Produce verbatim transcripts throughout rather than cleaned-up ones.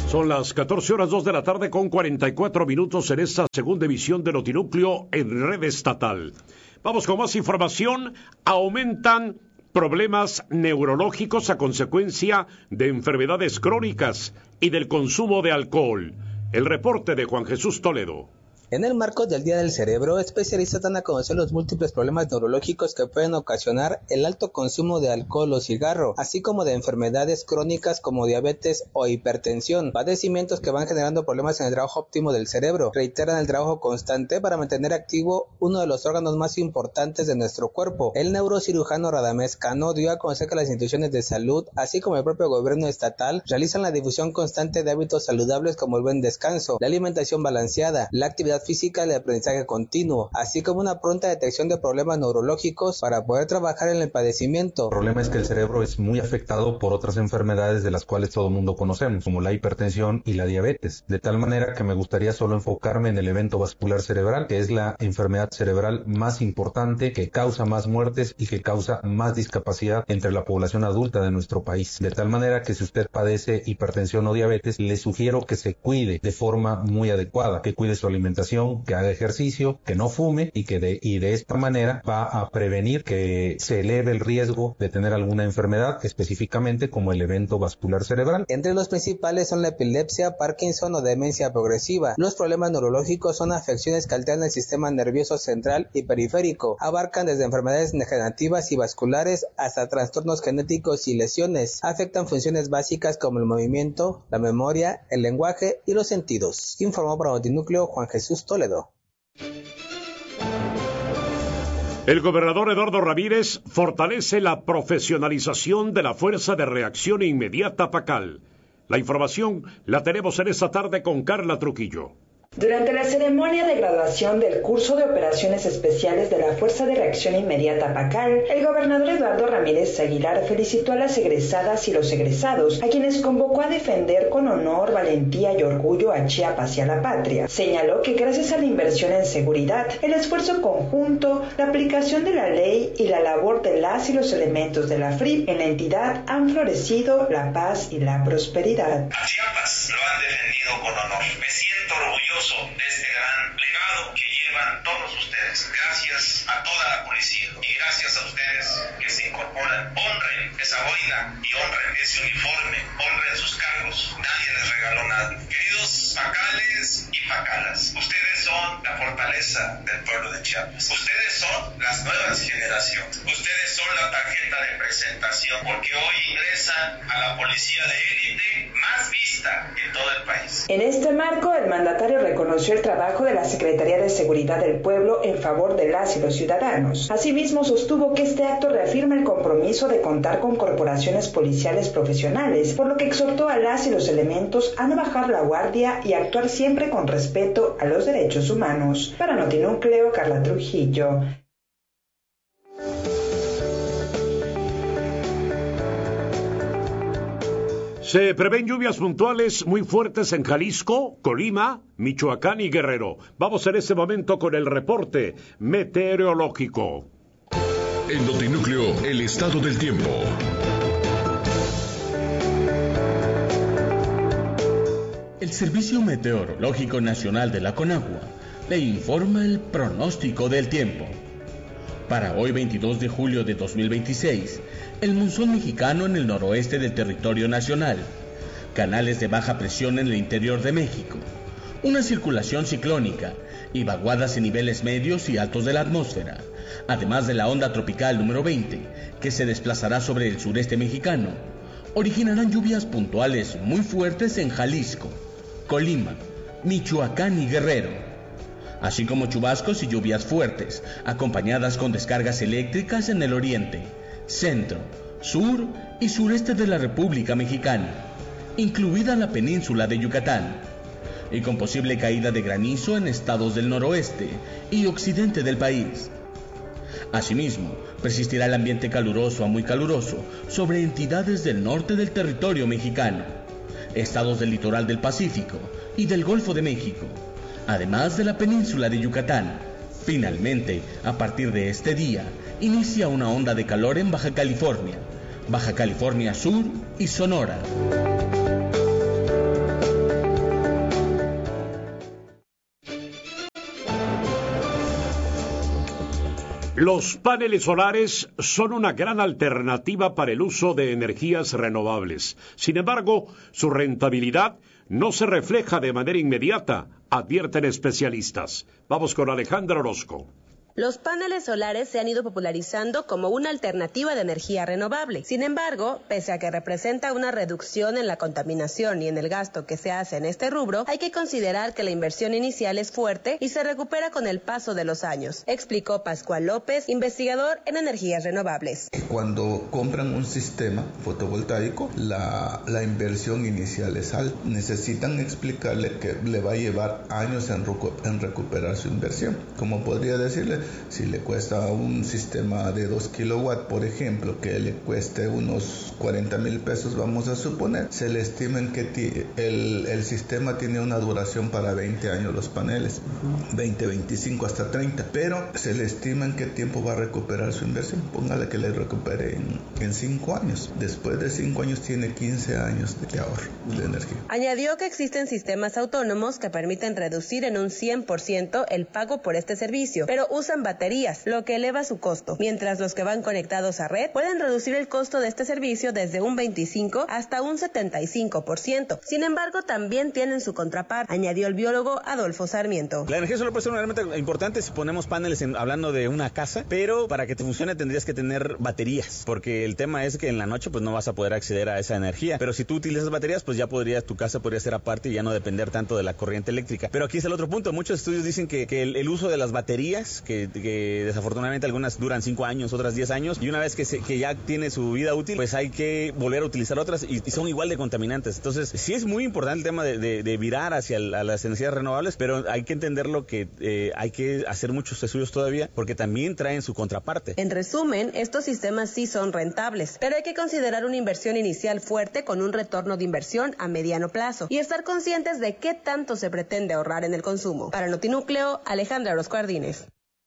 Son las catorce horas dos de la tarde con cuarenta y cuatro minutos en esta segunda emisión de Notinúcleo en red estatal. Vamos con más información. Aumentan problemas neurológicos a consecuencia de enfermedades crónicas y del consumo de alcohol. El reporte de Juan Jesús Toledo. En el marco del Día del Cerebro, especialistas dan a conocer los múltiples problemas neurológicos que pueden ocasionar el alto consumo de alcohol o cigarro, así como de enfermedades crónicas como diabetes o hipertensión, padecimientos que van generando problemas en el trabajo óptimo del cerebro. Reiteran el trabajo constante para mantener activo uno de los órganos más importantes de nuestro cuerpo. El neurocirujano Radamés Cano dio a conocer que las instituciones de salud, así como el propio gobierno estatal, realizan la difusión constante de hábitos saludables como el buen descanso, la alimentación balanceada, la actividad física y el aprendizaje continuo, así como una pronta detección de problemas neurológicos para poder trabajar en el padecimiento. El problema es que el cerebro es muy afectado por otras enfermedades de las cuales todo el mundo conocemos, como la hipertensión y la diabetes, de tal manera que me gustaría solo enfocarme en el evento vascular cerebral, que es la enfermedad cerebral más importante, que causa más muertes y que causa más discapacidad entre la población adulta de nuestro país. De tal manera que si usted padece hipertensión o diabetes, le sugiero que se cuide de forma muy adecuada, que cuide su alimentación, que haga ejercicio, que no fume y que de, y de esta manera va a prevenir que se eleve el riesgo de tener alguna enfermedad, específicamente como el evento vascular cerebral. Entre los principales son la epilepsia, Parkinson o demencia progresiva. Los problemas neurológicos son afecciones que alteran el sistema nervioso central y periférico. Abarcan desde enfermedades degenerativas y vasculares hasta trastornos genéticos y lesiones. Afectan funciones básicas como el movimiento, la memoria, el lenguaje y los sentidos. Informó para Notinúcleo Juan Jesús Toledo. El gobernador Eduardo Ramírez fortalece la profesionalización de la Fuerza de Reacción Inmediata Pacal. La información la tenemos en esta tarde con Carla Trujillo. Durante la ceremonia de graduación del curso de operaciones especiales de la Fuerza de Reacción Inmediata Pacal, el gobernador Eduardo Ramírez Aguilar felicitó a las egresadas y los egresados, a quienes convocó a defender con honor, valentía y orgullo a Chiapas y a la patria. Señaló que gracias a la inversión en seguridad, el esfuerzo conjunto, la aplicación de la ley y la labor de las y los elementos de la F R I P en la entidad han florecido la paz y la prosperidad. A Chiapas lo han defendido con honor. Me siento orgulloso de este gran legado que llevan todos ustedes. Gracias a toda la policía y gracias a ustedes que se incorporan. Honren esa boina y honren ese uniforme, honren sus cargos. Nadie les regaló nada. Queridos pacales y pacalas, ustedes son la fortaleza del pueblo de Chiapas. Ustedes son las nuevas generaciones. Ustedes son la tarjeta de presentación porque hoy ingresan a la policía de élite más vista en todo el país. En este marco, el mandatario reconoció el trabajo de la Secretaría de Seguridad del Pueblo en favor de las y los ciudadanos. Asimismo, sostuvo que este acto reafirma el compromiso de contar con corporaciones policiales profesionales, por lo que exhortó a las y los elementos a no bajar la guardia y actuar siempre con respeto a los derechos humanos. Para Notinúcleo, Carla Trujillo. Se prevén lluvias puntuales muy fuertes en Jalisco, Colima, Michoacán y Guerrero. Vamos en este momento con el reporte meteorológico. En Notinúcleo, el estado del tiempo. El Servicio Meteorológico Nacional de la Conagua le informa el pronóstico del tiempo. Para hoy veintidós de julio de dos mil veintiséis, el monzón mexicano en el noroeste del territorio nacional, canales de baja presión en el interior de México, una circulación ciclónica y vaguadas en niveles medios y altos de la atmósfera, además de la onda tropical número veinte, que se desplazará sobre el sureste mexicano, originarán lluvias puntuales muy fuertes en Jalisco, Colima, Michoacán y Guerrero, así como chubascos y lluvias fuertes, acompañadas con descargas eléctricas en el oriente, centro, sur y sureste de la República Mexicana, incluida la península de Yucatán, y con posible caída de granizo en estados del noroeste y occidente del país. Asimismo, persistirá el ambiente caluroso a muy caluroso sobre entidades del norte del territorio mexicano, estados del litoral del Pacífico y del Golfo de México, además de la península de Yucatán. Finalmente, a partir de este día, inicia una onda de calor en Baja California, Baja California Sur y Sonora. Los paneles solares son una gran alternativa para el uso de energías renovables. Sin embargo, su rentabilidad no se refleja de manera inmediata, advierten especialistas. Vamos con Alejandra Orozco. Los paneles solares se han ido popularizando como una alternativa de energía renovable. Sin embargo, pese a que representa una reducción en la contaminación y en el gasto que se hace en este rubro, hay que considerar que la inversión inicial es fuerte y se recupera con el paso de los años, explicó Pascual López, investigador en energías renovables. Cuando compran un sistema fotovoltaico, la, la inversión inicial es alta. Necesitan explicarle que le va a llevar años en, en recuperar su inversión. Como podría decirle, si le cuesta un sistema de dos kilowatts, por ejemplo, que le cueste unos cuarenta mil pesos, vamos a suponer, se le estima que t- el, el sistema tiene una duración para veinte años los paneles, veinte, veinticinco, hasta treinta, pero se le estima en qué tiempo va a recuperar su inversión. Póngale que le recupere en, en cinco años. Después de cinco años tiene quince años de ahorro de energía. Añadió que existen sistemas autónomos que permiten reducir en un cien por ciento el pago por este servicio, pero usan baterías, lo que eleva su costo, mientras los que van conectados a red pueden reducir el costo de este servicio desde un veinticinco hasta un setenta y cinco por ciento. Sin embargo, también tienen su contraparte, añadió el biólogo Adolfo Sarmiento. La energía solar puede ser una herramienta importante si ponemos paneles en, hablando de una casa, pero para que te funcione tendrías que tener baterías, porque el tema es que en la noche pues no vas a poder acceder a esa energía, pero si tú utilizas baterías pues ya podría, tu casa podría ser aparte y ya no depender tanto de la corriente eléctrica. Pero aquí es el otro punto, muchos estudios dicen que, que el, el uso de las baterías, que que desafortunadamente algunas duran cinco años, otras diez años, y una vez que, se, que ya tiene su vida útil, pues hay que volver a utilizar otras y, y son igual de contaminantes. Entonces, sí es muy importante el tema de, de, de virar hacia el, a las energías renovables, pero hay que entenderlo que eh, hay que hacer muchos estudios todavía, porque también traen su contraparte. En resumen, estos sistemas sí son rentables, pero hay que considerar una inversión inicial fuerte con un retorno de inversión a mediano plazo y estar conscientes de qué tanto se pretende ahorrar en el consumo. Para Notinúcleo, Alejandra Orozco Ardínez.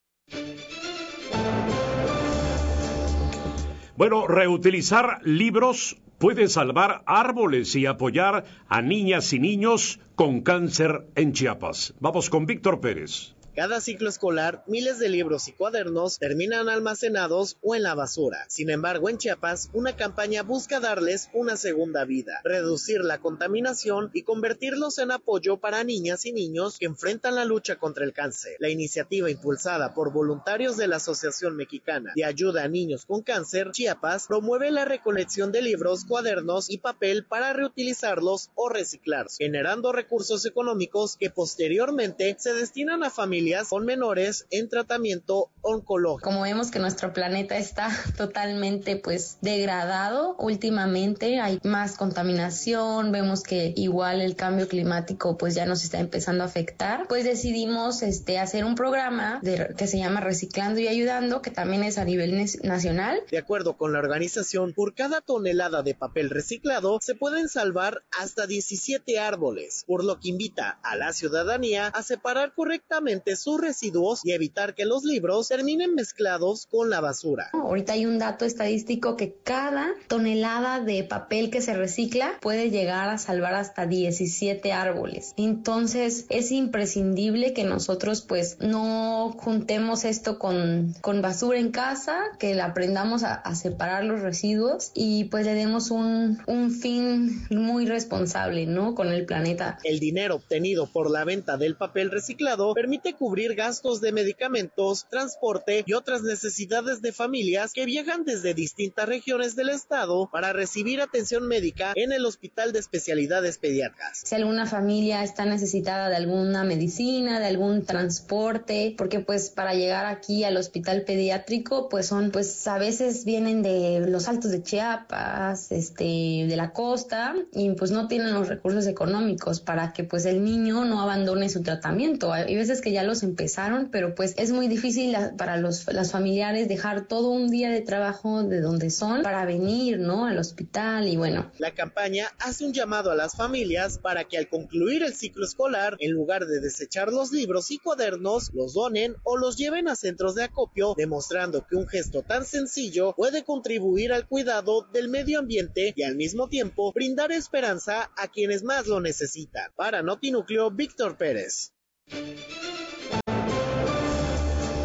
Bueno, reutilizar libros puede salvar árboles y apoyar a niñas y niños con cáncer en Chiapas. Vamos con Víctor Pérez. Cada ciclo escolar, miles de libros y cuadernos terminan almacenados o en la basura. Sin embargo, en Chiapas, una campaña busca darles una segunda vida, reducir la contaminación y convertirlos en apoyo para niñas y niños que enfrentan la lucha contra el cáncer. La iniciativa, impulsada por voluntarios de la Asociación Mexicana de Ayuda a Niños con Cáncer, Chiapas, promueve la recolección de libros, cuadernos y papel para reutilizarlos o reciclarlos, generando recursos económicos que posteriormente se destinan a familias con menores en tratamiento oncológico. Como vemos que nuestro planeta está totalmente pues degradado últimamente, hay más contaminación, vemos que igual el cambio climático pues ya nos está empezando a afectar, pues decidimos este hacer un programa de, que se llama Reciclando y Ayudando, que también es a nivel nacional. De acuerdo con la organización, por cada tonelada de papel reciclado se pueden salvar hasta diecisiete árboles, por lo que invita a la ciudadanía a separar correctamente sus residuos y evitar que los libros terminen mezclados con la basura. Ahorita hay un dato estadístico que cada tonelada de papel que se recicla puede llegar a salvar hasta diecisiete árboles. Entonces es imprescindible que nosotros pues no juntemos esto con, con basura en casa, que aprendamos a, a separar los residuos y pues le demos un, un fin muy responsable, ¿no?, con el planeta. El dinero obtenido por la venta del papel reciclado permite cubrir gastos de medicamentos, transporte y otras necesidades de familias que viajan desde distintas regiones del estado para recibir atención médica en el Hospital de Especialidades Pediátricas. Si alguna familia está necesitada de alguna medicina, de algún transporte, porque pues para llegar aquí al hospital pediátrico pues son, pues a veces vienen de los altos de Chiapas, este, de la costa, y pues no tienen los recursos económicos para que pues el niño no abandone su tratamiento. Hay veces que ya los empezaron, pero pues es muy difícil para los las familiares dejar todo un día de trabajo de donde son para venir, ¿no?, al hospital. Y bueno, la campaña hace un llamado a las familias para que al concluir el ciclo escolar, en lugar de desechar los libros y cuadernos, los donen o los lleven a centros de acopio, demostrando que un gesto tan sencillo puede contribuir al cuidado del medio ambiente y al mismo tiempo brindar esperanza a quienes más lo necesitan. Para Notinúcleo, Víctor Pérez.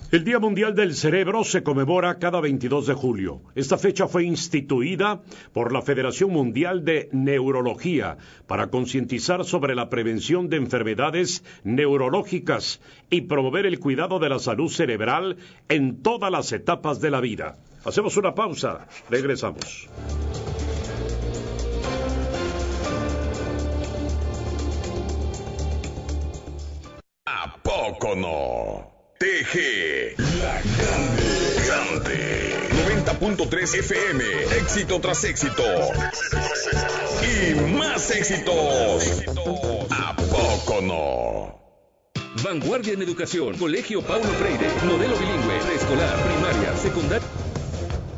El Día Mundial del Cerebro se conmemora cada veintidós de julio. Esta fecha fue instituida por la Federación Mundial de Neurología para concientizar sobre la prevención de enfermedades neurológicas y promover el cuidado de la salud cerebral en todas las etapas de la vida. Hacemos una pausa, regresamos. ¿A poco no? T G, la grande, grande. noventa punto tres F M, éxito tras éxito. Y más éxitos. ¿A poco no? Vanguardia en Educación, Colegio Paulo Freire, modelo bilingüe, preescolar, primaria, secundaria.